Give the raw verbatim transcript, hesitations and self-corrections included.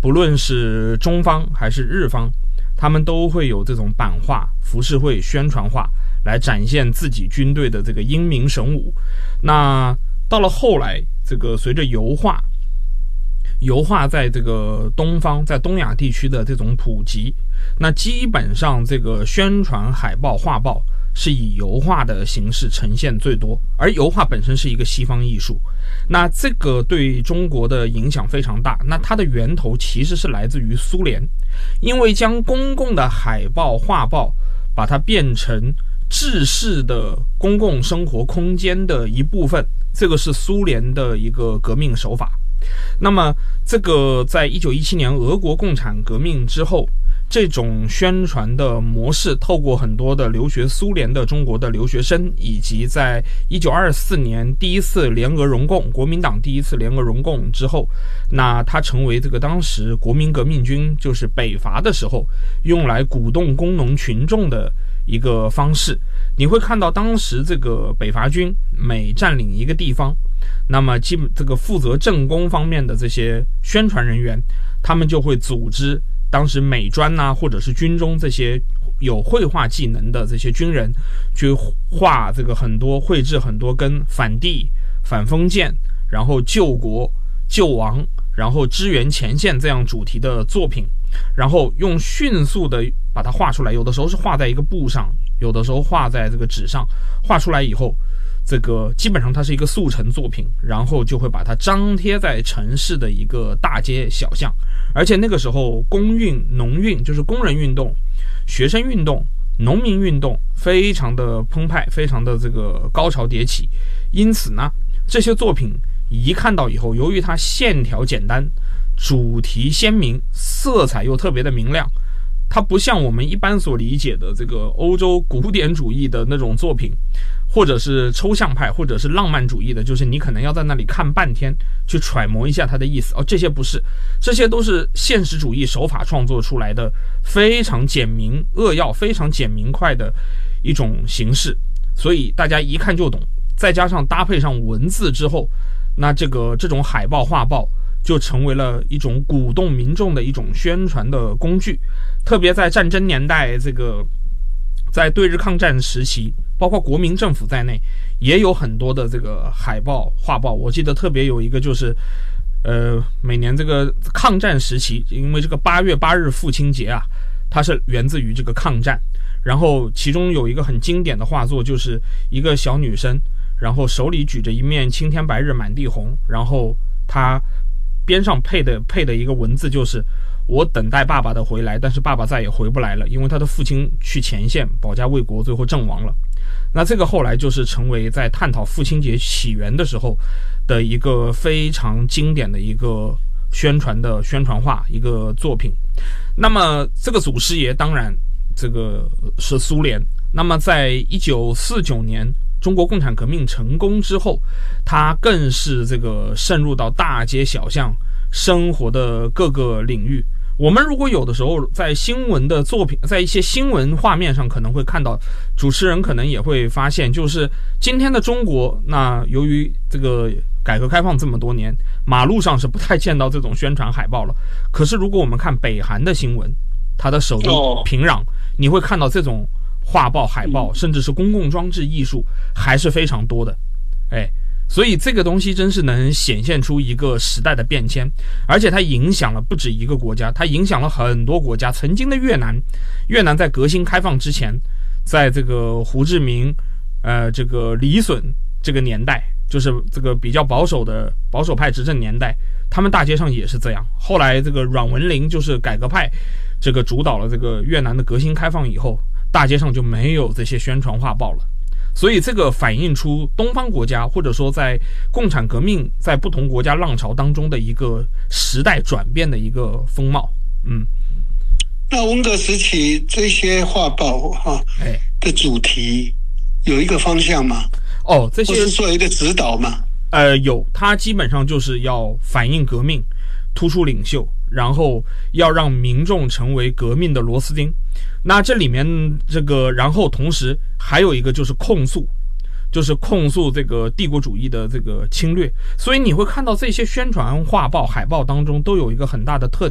不论是中方还是日方，他们都会有这种版画、浮世绘、宣传画来展现自己军队的这个英明神武。那到了后来，这个随着油画油画在这个东方，在东亚地区的这种普及，那基本上这个宣传海报、画报是以油画的形式呈现最多，而油画本身是一个西方艺术，那这个对中国的影响非常大。那它的源头其实是来自于苏联，因为将公共的海报、画报把它变成制式的公共生活空间的一部分，这个是苏联的一个革命手法。那么这个在一九一七年俄国共产革命之后，这种宣传的模式透过很多的留学苏联的中国的留学生，以及在一九二四年第一次联俄容共，国民党第一次联俄容共之后，那它成为这个当时国民革命军就是北伐的时候用来鼓动工农群众的一个方式。你会看到当时这个北伐军每占领一个地方，那么基本这个负责政工方面的这些宣传人员，他们就会组织当时美专呐、啊，或者是军中这些有绘画技能的这些军人，去画这个很多绘制很多跟反帝、反封建，然后救国、救亡，然后支援前线这样主题的作品，然后用迅速的把它画出来，有的时候是画在一个布上，有的时候画在这个纸上，画出来以后，这个基本上它是一个速成作品，然后就会把它张贴在城市的一个大街小巷。而且那个时候工运、农运，就是工人运动、学生运动、农民运动非常的澎湃，非常的这个高潮迭起。因此呢，这些作品一看到以后，由于它线条简单，主题鲜明，色彩又特别的明亮，它不像我们一般所理解的这个欧洲古典主义的那种作品，或者是抽象派，或者是浪漫主义的，就是你可能要在那里看半天去揣摩一下它的意思。哦，这些不是，这些都是现实主义手法创作出来的非常简明扼要、非常简明快的一种形式，所以大家一看就懂。再加上搭配上文字之后，那这个这种海报、画报就成为了一种鼓动民众的一种宣传的工具。特别在战争年代，这个在对日抗战时期，包括国民政府在内，也有很多的这个海报、画报。我记得特别有一个就是，呃，每年这个抗战时期，因为这个八月八日父亲节啊，它是源自于这个抗战。然后其中有一个很经典的画作，就是一个小女生，然后手里举着一面青天白日满地红，然后她边上配的配的一个文字就是我等待爸爸的回来，但是爸爸再也回不来了，因为他的父亲去前线保家卫国，最后阵亡了。那这个后来就是成为在探讨父亲节起源的时候的一个非常经典的一个宣传的宣传画一个作品。那么这个祖师爷当然这个是苏联，那么在一九四九年中国共产革命成功之后，它更是这个渗入到大街小巷生活的各个领域。我们如果有的时候在新闻的作品，在一些新闻画面上可能会看到，主持人可能也会发现，就是今天的中国，那由于这个改革开放这么多年，马路上是不太见到这种宣传海报了。可是如果我们看北韩的新闻，它的首都平壤，你会看到这种画报、海报，甚至是公共装置艺术还是非常多的。哎，所以这个东西真是能显现出一个时代的变迁，而且它影响了不止一个国家，它影响了很多国家。曾经的越南，越南在革新开放之前，在这个胡志明、呃，这个李隼这个年代，就是这个比较保守的保守派执政年代，他们大街上也是这样。后来这个阮文林就是改革派，这个主导了这个越南的革新开放以后，大街上就没有这些宣传画报了。所以这个反映出东方国家，或者说在共产革命在不同国家浪潮当中的一个时代转变的一个风貌。嗯， 那文革时期这些画报哈、啊、的主题有一个方向吗？ 哦，这些或是做一个指导吗？ 呃，有，它基本上就是要反映革命，突出领袖，然后要让民众成为革命的螺丝钉。那这里面这个，然后同时还有一个就是控诉，就是控诉这个帝国主义的这个侵略。所以你会看到这些宣传画报、海报当中都有一个很大的特点。